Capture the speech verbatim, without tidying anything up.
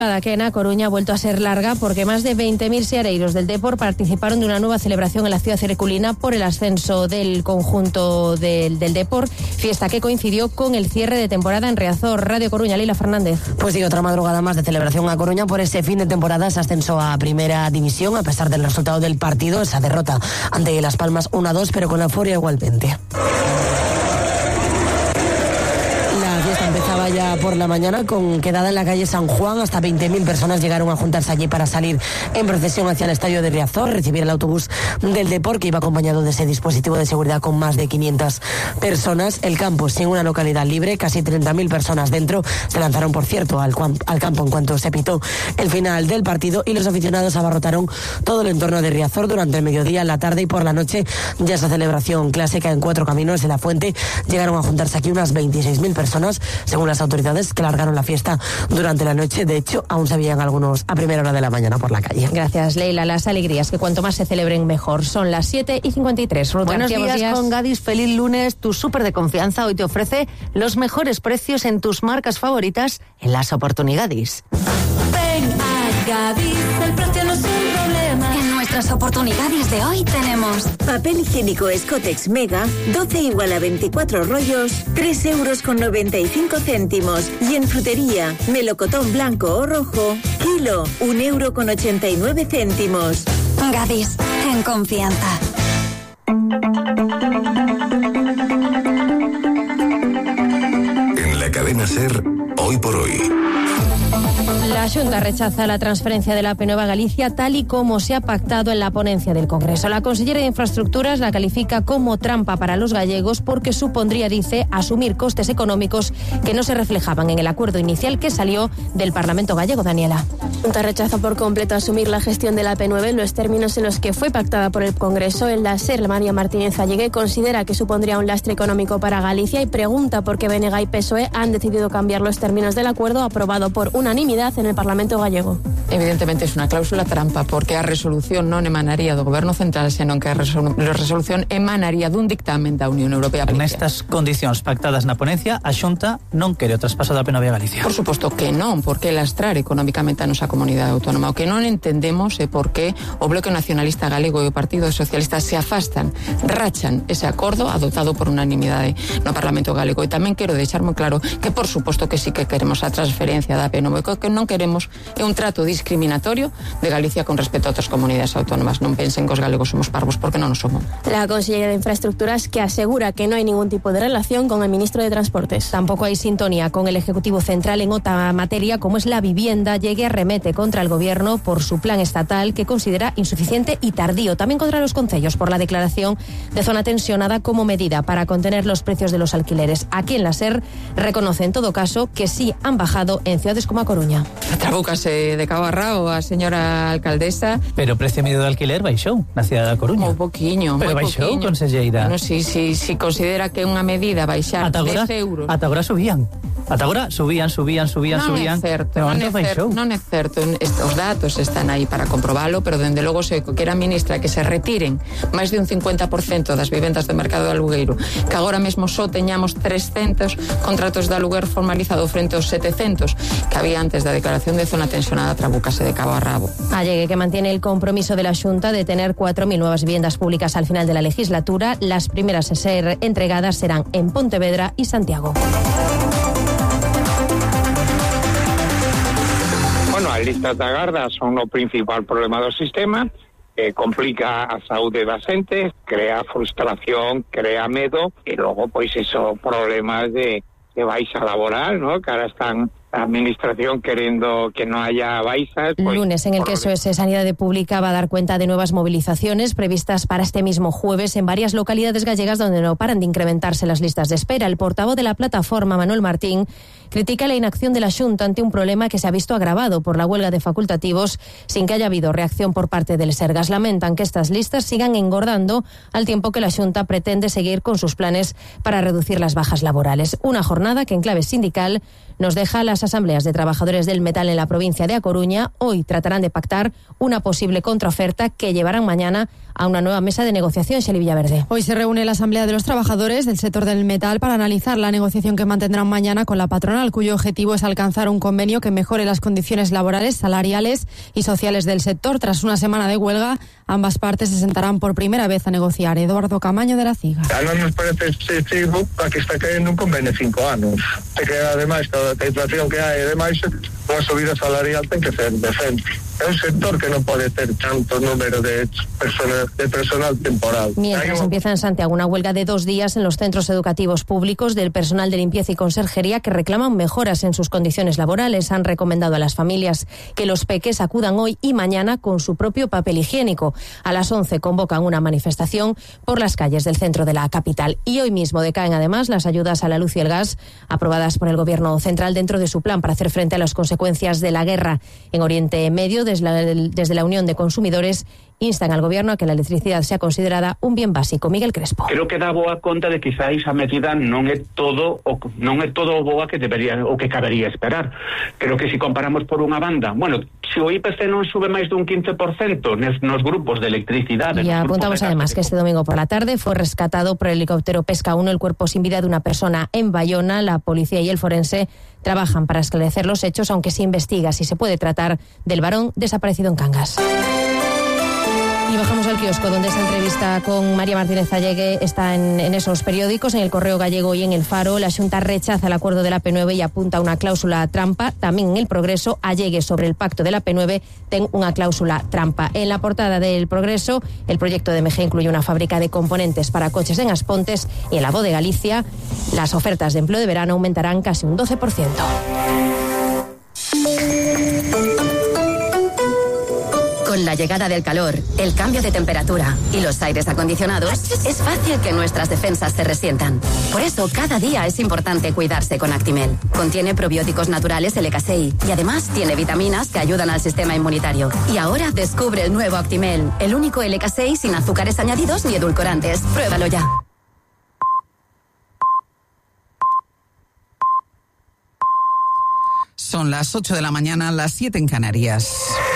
Que en A Coruña ha vuelto a ser larga porque más de veinte mil seareiros del Depor participaron de una nueva celebración en la ciudad herculina por el ascenso del conjunto del, del Depor, fiesta que coincidió con el cierre de temporada en Riazor. Radio Coruña, Leila Fernández. Pues sí, otra madrugada más de celebración a Coruña por ese fin de temporada, ese ascenso a Primera División, a pesar del resultado del partido, esa derrota ante Las Palmas uno a dos, pero con la euforia igualmente. La fiesta empezaba ya por la mañana con quedada en la calle San Juan. Hasta veinte mil personas llegaron a juntarse allí para salir en procesión hacia el estadio de Riazor, recibir el autobús del Depor, que iba acompañado de ese dispositivo de seguridad con más de quinientas personas. El campo sin una localidad libre, casi treinta mil personas dentro. Se lanzaron, por cierto, al, al campo en cuanto se pitó el final del partido, y los aficionados abarrotaron todo el entorno de Riazor durante el mediodía, la tarde y por la noche. Ya esa celebración clásica en Cuatro Caminos, en la Fuente, llegaron a juntarse aquí unas veintiséis mil personas, según las autoridades, que largaron la fiesta durante la noche. De hecho, aún se veían algunos a primera hora de la mañana por la calle. Gracias, Leila. Las alegrías, que cuanto más se celebren, mejor. Son las siete y cincuenta y tres. Ruth Buenos García, días, días con Gadis. Feliz lunes. Tu súper de confianza hoy te ofrece los mejores precios en tus marcas favoritas en las oportunidades. Ven a Gadis, el precio no es un problema. En nuestras oportunidades de hoy tenemos papel higiénico Scotex Mega, doce igual a veinticuatro rollos, tres euros con noventa y cinco céntimos. Y en frutería, melocotón blanco o rojo, kilo, un euro con ochenta y nueve céntimos. Gadis, en confianza. En la cadena SER, hoy por hoy. La Xunta rechaza la transferencia de la P nueve a Galicia tal y como se ha pactado en la ponencia del Congreso. La consellera de Infraestructuras la califica como trampa para los gallegos porque supondría, dice, asumir costes económicos que no se reflejaban en el acuerdo inicial que salió del Parlamento gallego. Daniela. La Xunta rechaza por completo asumir la gestión de la P nueve en los términos en los que fue pactada por el Congreso. En la SER, María Martínez Allegué considera que supondría un lastre económico para Galicia y pregunta por qué B N G y P S O E han decidido cambiar los términos del acuerdo aprobado por unanimidad en el Parlamento gallego. Evidentemente es unha cláusula trampa, porque a resolución non emanaría do Goberno Central, senón que a resolu- a resolución emanaría dun dictamen da Unión Europea. Nestas condicións pactadas na ponencia, a Xunta non quere o traspaso da P nueve a Galicia. Por suposto que non, porque lastrar económicamente a nosa comunidade autónoma. O que non entendemos é por que o Bloque Nacionalista Galego e o Partido Socialista se afastan, rachan ese acordo adoptado por unanimidade no Parlamento Galego. E tamén quero deixar moi claro que por suposto que sí que queremos a transferencia da P nueve, que non queremos é un trato discriminatorio de Galicia con respecto a outras comunidades autónomas. Non pensen que os galegos somos parvos, porque non o somos. La consellera de Infraestructuras, que asegura que no hay ningún tipo de relación con el ministro de Transportes. Tampoco hay sintonía con el Ejecutivo Central en otra materia como es la vivienda. Llegue arremete contra el Gobierno por su plan estatal, que considera insuficiente y tardío. También contra los concellos por la declaración de zona tensionada como medida para contener los precios de los alquileres. Aquí en la SER reconoce en todo caso que sí han bajado en ciudades como a Coruña. Trabúcase de cabo a rabo a señora alcaldesa. Pero o precio medio do alquiler baixou na cidade da Coruña. Un poquiño, Pero moi baixou, poquiño. conselleira. Bueno, si, si, si considera que é unha medida baixar Ata agora, dez euros. ata agora subían. Ata agora subían, subían, subían, non subían. é certo, Pero non antes é certo, baixou. non é certo. Os datos están aí para comprobalo, pero dende logo se que era ministra que se retiren máis de un cincuenta por cento das vivendas do mercado de alugueiro, que agora mesmo só teñamos trescentos contratos de aluguer formalizado frente aos setecentos que había antes da declaración de zona tensionada. Trabucase de cabo a rabo. Allegue, que mantiene el compromiso de la Xunta de tener cuatro mil nuevas viviendas públicas al final de la legislatura. Las primeras a ser entregadas serán en Pontevedra y Santiago. Bueno, as listas de agarda son o principal problema do sistema, eh, complica a saúde da xente, crea frustración, crea medo, e logo, pois, esos problemas de, de baixa laboral, ¿no? Que ahora están la administración queriendo que no haya baixas. Pues, lunes en el que S O S Sanidad Pública va a dar cuenta de nuevas movilizaciones previstas para este mismo jueves en varias localidades gallegas donde no paran de incrementarse las listas de espera. El portavoz de la plataforma, Manuel Martín, critica la inacción de la Xunta ante un problema que se ha visto agravado por la huelga de facultativos sin que haya habido reacción por parte del Sergas. Lamentan que estas listas sigan engordando al tiempo que la Xunta pretende seguir con sus planes para reducir las bajas laborales. Una jornada que en clave sindical nos deja las las asambleas de trabajadores del metal en la provincia de A Coruña. Hoy tratarán de pactar una posible contraoferta que llevarán mañana a una nueva mesa de negociación. Xeli Villaverde. Hoy se reúne la asamblea de los trabajadores del sector del metal para analizar la negociación que mantendrán mañana con la patronal, cuyo objetivo es alcanzar un convenio que mejore las condiciones laborales, salariales y sociales del sector. Tras una semana de huelga, ambas partes se sentarán por primera vez a negociar. Eduardo Camaño, de la CIGA. A non nos parece excesivo a que está caendo un convenio cinco anos. E que ademais toda a inflación que hai, ademais unha subida salarial ten que ser decente. É un sector que non pode ter tanto número de personas, de personal temporal. Mientras un... empieza en Santiago una huelga de dos días en los centros educativos públicos del personal de limpieza y conserjería que reclaman mejoras en sus condiciones laborales. Han recomendado a las familias que los peques acudan hoy y mañana con su propio papel higiénico. A las once convocan una manifestación por las calles del centro de la capital. Y hoy mismo decaen además las ayudas a la luz y el gas aprobadas por el Gobierno central dentro de su plan para hacer frente a las consecuencias de la guerra en Oriente Medio. Desde la, desde la Unión de Consumidores instan al Gobierno a que la electricidad sea considerada un bien básico. Miguel Crespo. Creo que dá boa conta de que quizá esa medida non é todo o non é todo o boa que debería o que cabería esperar. Creo que se si comparamos por unha banda, bueno, se o I P C non sube máis dun quince por ciento nos, nos grupos de electricidade. Y apuntamos además que este domingo por la tarde fue rescatado por el helicóptero Pesca uno el cuerpo sin vida de una persona en Bayona. La policía y el forense trabajan para esclarecer los hechos, aunque se investiga si se puede tratar del varón desaparecido en Cangas. Y bajamos al kiosco, donde esta entrevista con María Martínez Allegue está en, en esos periódicos, en el Correo Gallego y en el Faro. La Xunta rechaza el acuerdo de la P nueve y apunta a una cláusula trampa. También en el Progreso, Allegue sobre el pacto de la P nueve ten una cláusula trampa. En la portada del Progreso, el proyecto de M G incluye una fábrica de componentes para coches en As Pontes, y en la Voz de Galicia las ofertas de empleo de verano aumentarán casi un doce por ciento. Con la llegada del calor, el cambio de temperatura y los aires acondicionados, es fácil que nuestras defensas se resientan. Por eso, cada día es importante cuidarse con Actimel. Contiene probióticos naturales L K seis y además tiene vitaminas que ayudan al sistema inmunitario. Y ahora descubre el nuevo Actimel, el único L K seis sin azúcares añadidos ni edulcorantes. Pruébalo ya. Son las ocho de la mañana, las siete en Canarias.